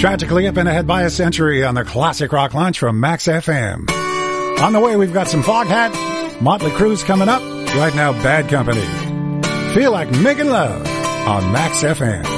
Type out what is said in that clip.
Tragically up and ahead by a century on the Classic Rock Lunch from Max FM. On the way, we've got some Foghat, Motley Crue's coming up. Right now, Bad Company. Feel like making love on Max FM.